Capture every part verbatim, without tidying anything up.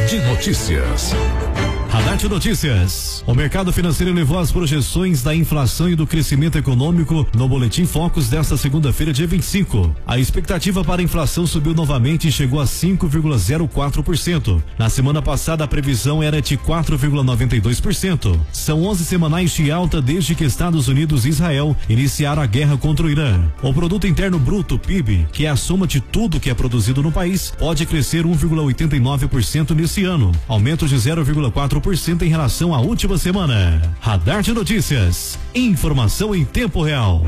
de notícias. Radar de Notícias. O mercado financeiro elevou as projeções da inflação e do crescimento econômico no Boletim Focus desta segunda-feira, dia vinte e cinco. A expectativa para a inflação subiu novamente e chegou a cinco vírgula zero quatro por cento. Na semana passada, a previsão era de quatro vírgula noventa e dois por cento. São onze semanais de alta desde que Estados Unidos e Israel iniciaram a guerra contra o Irã. O Produto Interno Bruto, P I B, que é a soma de tudo que é produzido no país, pode crescer um vírgula oitenta e nove por cento nesse ano, aumento de zero vírgula quatro por cento em relação à última semana. Radar de Notícias. Informação em tempo real.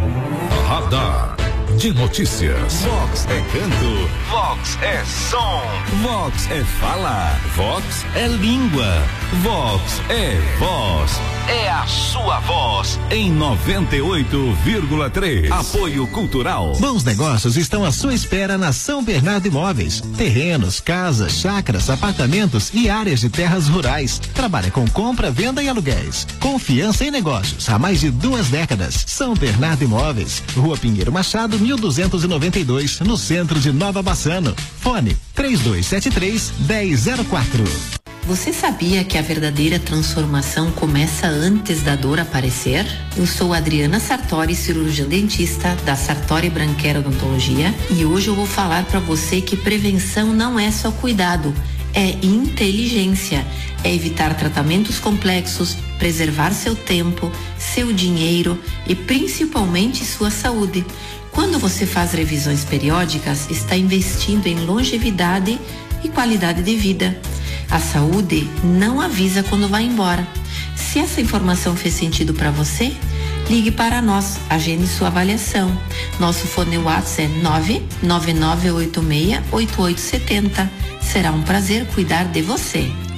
Radar de Notícias. Vox é canto, Vox é som, Vox é fala, Vox é língua, Vox é voz, é a sua voz em noventa e oito vírgula três. Apoio Cultural. Bons negócios estão à sua espera na São Bernardo Imóveis. Terrenos, casas, chácaras, apartamentos e áreas de terras rurais. Trabalha com compra, venda e aluguéis. Confiança em negócios há mais de duas décadas. São Bernardo Imóveis, Rua Pinheiro Machado, mil duzentos e noventa e dois, no centro de Nova Bassano. Fone três dois sete três, um zero zero quatro. Você sabia que a verdadeira transformação começa antes da dor aparecer? Eu sou Adriana Sartori, cirurgiã dentista da Sartori Branquera Odontologia, e hoje eu vou falar para você que prevenção não é só cuidado, é inteligência, é evitar tratamentos complexos, preservar seu tempo, seu dinheiro e principalmente sua saúde. Quando você faz revisões periódicas, está investindo em longevidade e qualidade de vida. A saúde não avisa quando vai embora. Se essa informação fez sentido para você, ligue para nós, agende sua avaliação. Nosso fone WhatsApp é nove nove nove oito seis oito oito sete zero. Será um prazer cuidar de você.